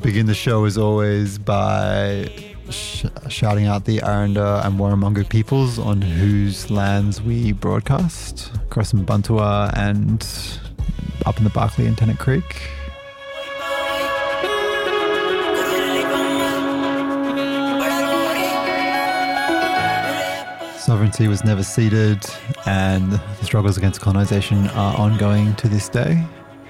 Begin the show as always by shouting out the Aranda and Warramunga peoples on whose lands we broadcast across Mbantua and up in the Barkly and Tennant Creek. Sovereignty was never ceded, and the struggles against colonisation are ongoing to this day.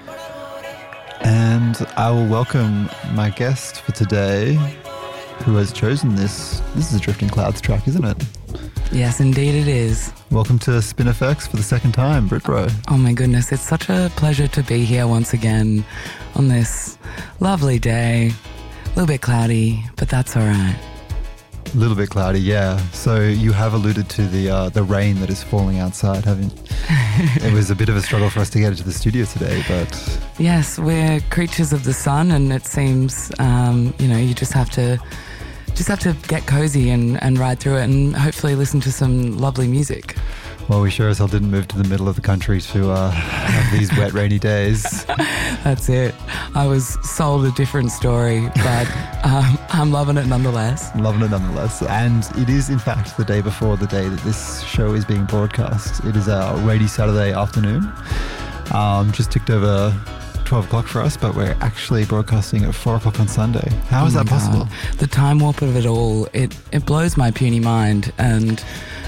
And I will welcome my guest for today, who has chosen this. This is a Drifting Clouds track, isn't it? Yes, indeed it is. Welcome to Spinifex for the second time, Brit Bro. Oh my goodness, it's such a pleasure to be here once again on this lovely day. A little bit cloudy, but that's all right. A little bit cloudy, yeah. So you have alluded to the rain that is falling outside, haven't you? It was a bit of a struggle for us to get into the studio today, but... Yes, we're creatures of the sun, and it seems, you just have to get cozy and ride through it and hopefully listen to some lovely music. Well, we sure as hell didn't move to the middle of the country to have these wet, rainy days. That's it. I was sold a different story, but I'm loving it nonetheless. Loving it nonetheless. And it is, in fact, the day before the day that this show is being broadcast. It is our rainy Saturday afternoon. Just ticked over 12 o'clock for us, but we're actually broadcasting at 4 o'clock on Sunday. How is that possible? The time warp of it all, it blows my puny mind. And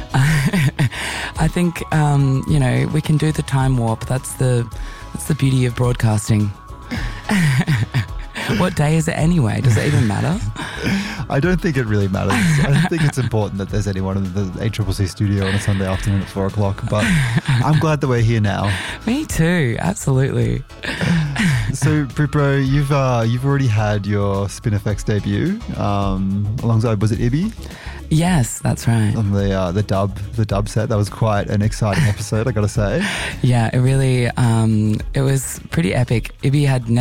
I think, we can do the time warp. That's the beauty of broadcasting. What day is it anyway? Does it even matter? I don't think it really matters. I don't think it's important that there's anyone in the ACCC studio on a Sunday afternoon at 4 o'clock, but I'm glad that we're here now. Me too, absolutely. So, Bro, you've already had your Spinifex debut alongside, was it Ibby? Yes, that's right. On the dub set. That was quite an exciting episode, I gotta say. Yeah, it really, it was pretty epic. Ibby had